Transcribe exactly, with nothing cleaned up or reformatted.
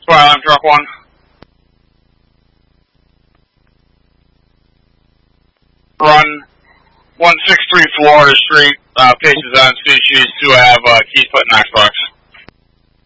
Well, I'm truck one. Run one six three Florida Street, uh, Paces on Species to have uh, keys put in Knoxbox.